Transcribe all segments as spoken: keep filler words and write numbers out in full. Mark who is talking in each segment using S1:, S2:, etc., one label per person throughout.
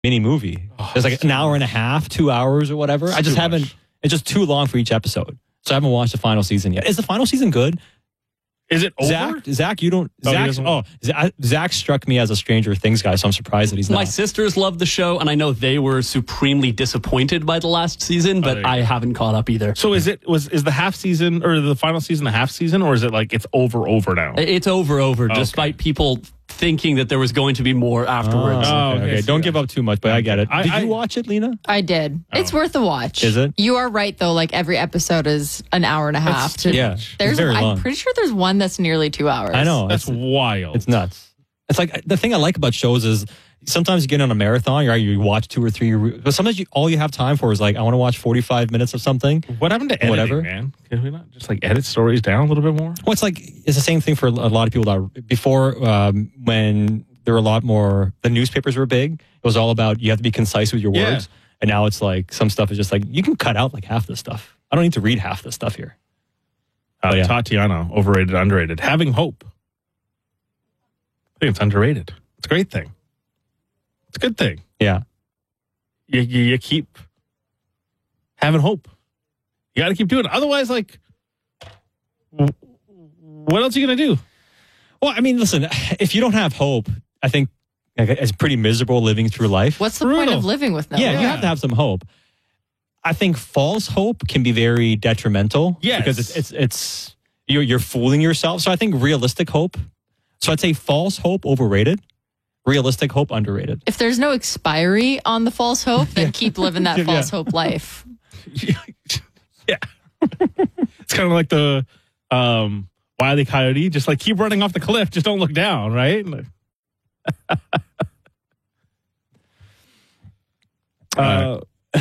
S1: mini movie. Oh, it's like an hour and a half, two hours or whatever. I just haven't. Much. It's just too long for each episode, so I haven't watched the final season yet. Is the final season good?
S2: Is it over?
S1: Zach, Zach, you don't.
S2: Oh,
S1: Zach, oh, Zach, Zach struck me as a Stranger Things guy, so I'm surprised that he's not.
S3: My sisters loved the show, and I know they were supremely disappointed by the last season, but oh, I go. haven't caught up either.
S2: So is it was is the half season or the final season the half season, or is it like it's over over now?
S3: It's over over,
S2: okay.
S3: despite people thinking that there was going to be more afterwards.
S1: Oh, okay. okay. okay. Don't give up too much, but I get it.
S2: I,
S1: did
S2: I,
S1: you watch it, Lena?
S4: I did. Oh. It's worth a watch.
S1: Is it?
S4: You are right, though. Like every episode is an hour and a half.
S1: To, yeah,
S4: there's.
S1: very
S4: I'm
S1: long.
S4: pretty sure there's one that's nearly two hours.
S1: I know.
S2: That's wild.
S1: It's nuts. It's like the thing I like about shows is sometimes you get on a marathon, right? You watch two or three, but sometimes you, all you have time for is like, I want to watch forty-five minutes of something.
S2: What happened to editing,
S1: whatever.
S2: man? Can we not just like edit stories down a little bit more?
S1: Well, it's like, it's the same thing for a lot of people that before um, when there were a lot more, the newspapers were big. It was all about, you have to be concise with your
S2: yeah.
S1: words. And now it's like, some stuff is just like, you can cut out like half the stuff. I don't need to read half the stuff here.
S2: Uh,
S1: yeah.
S2: Tatiana, overrated, underrated. Having hope. I think it's underrated. It's a great thing. It's a good thing.
S1: Yeah.
S2: You, you, you keep having hope. You got to keep doing it. Otherwise, like, what else are you going to do?
S1: Well, I mean, listen, if you don't have hope, I think it's pretty miserable living through life.
S4: What's the
S2: Brutal.
S4: point of living with no
S1: yeah,
S4: hope?
S1: you have to have some hope. I think false hope can be very detrimental.
S2: Yes.
S1: Because it's, it's, it's you're, you're fooling yourself. So I think realistic hope. So I'd say false hope, overrated. Realistic hope, underrated.
S4: If there's no expiry on the false hope, then keep living that false
S1: yeah.
S4: hope life.
S2: Yeah. It's kind of like the um, Wile E. Coyote. Just like keep running off the cliff. Just don't look down, right? uh,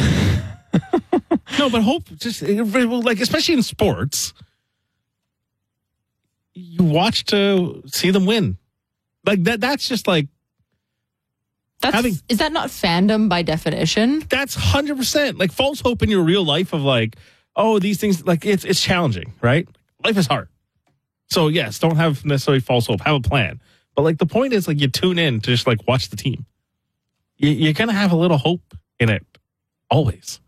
S2: no, but hope, just like, especially in sports, you watch to see them win. Like that. That's just like,
S4: That's,
S2: having,
S4: is that not fandom by definition?
S2: That's one hundred percent. Like false hope in your real life of like, oh, these things, like it's it's challenging, right? Life is hard. So yes, don't have necessarily false hope. Have a plan. But like the point is like you tune in to just like watch the team. You, you're going to have a little hope in it always.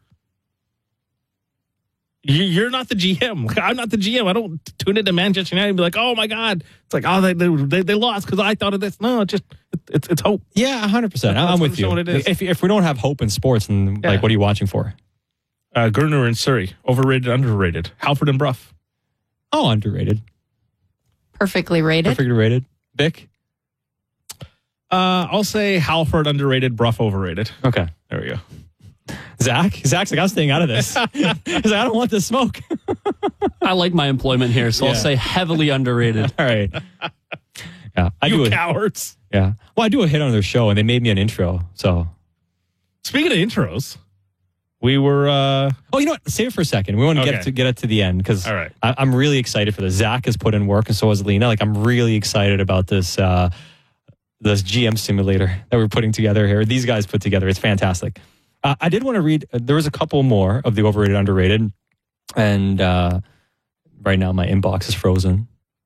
S2: You, you're not the G M. Like, I'm not the G M. I don't tune into Manchester United and be like, oh my God. It's like, oh, they they, they lost because I thought of this. No, just it's it's hope.
S1: Yeah, one hundred percent. I'm with you.
S2: What it is.
S1: If, if we don't have hope in sports, then
S2: yeah.
S1: like, what are you watching for?
S2: Uh, Gurner and Surrey. Overrated, underrated. Halford and Brough.
S1: Oh, underrated.
S4: Perfectly rated.
S1: Perfectly rated. Vic?
S2: Uh, I'll say Halford underrated, Brough overrated.
S1: Okay.
S2: There we go.
S1: Zach? Zach's like, I'm staying out of this. He's like, I don't want this smoke.
S3: I like my employment here, so
S1: yeah.
S3: I'll say heavily underrated.
S1: All right. Yeah, I
S2: you
S1: do a,
S2: cowards.
S1: Yeah. Well, I do a hit on their show, and they made me an intro. So,
S2: speaking of intros, we were. Uh...
S1: Oh, you know what? Save it for a second. We want to
S2: okay.
S1: get it to get it to the end because
S2: right.
S1: I'm really excited for this. Zach has put in work, and so has Lena. Like, I'm really excited about this. Uh, this G M simulator that we're putting together here. These guys put together. It's fantastic. Uh, I did want to read, uh, there was a couple more of the overrated, underrated. And uh, right now my inbox is frozen.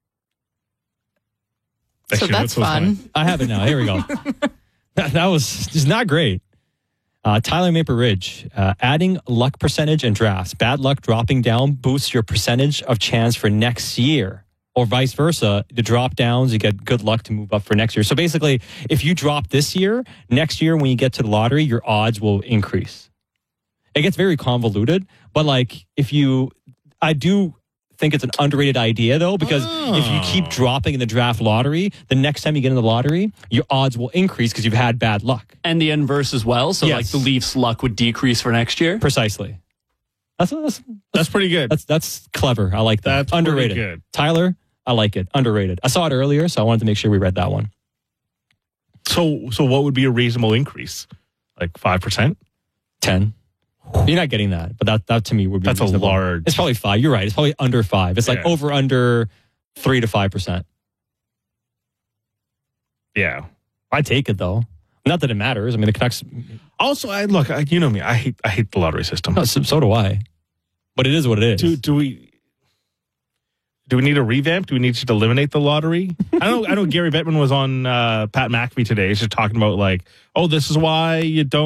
S4: So
S2: Actually,
S4: that's fun.
S1: I have it now. Here we go. that, that was just not great. Uh, Tyler Maple Ridge, uh, adding luck percentage and drafts. Bad luck dropping down boosts your percentage of chance for next year. Or vice versa, the drop downs, you get good luck to move up for next year. So basically, if you drop this year, next year when you get to the lottery, your odds will increase. It gets very convoluted, but like if you, I do think it's an underrated idea though, because oh. if you keep dropping in the draft lottery, the next time you get in the lottery, your odds will increase because you've had bad luck.
S3: And the inverse as well. So yes. like the Leafs' luck would decrease for next year.
S1: Precisely. That's that's, that's,
S2: that's pretty good.
S1: That's that's clever. I like that.
S2: That's
S1: underrated.
S2: Pretty good.
S1: Tyler, I like it. Underrated. I saw it earlier, so I wanted to make sure we read that one.
S2: So, so what would be a reasonable increase? Like five percent?
S1: ten. You're not getting that, but that, that to me would be
S2: That's
S1: reasonable.
S2: a large.
S1: It's probably five. You're right. It's probably under five. It's like
S2: yeah.
S1: over under three to five percent.
S2: Yeah.
S1: I take it though. Not that it matters. I mean, the Canucks.
S2: Also, I look. I, you know me. I hate. I hate the lottery system.
S1: No, so, so do I. But it is what it is.
S2: Do do we? Do we need a revamp? Do we need to eliminate the lottery? I know. I know. Gary Bettman was on uh, Pat McAfee today. He's just talking about like, oh, this is why you don't.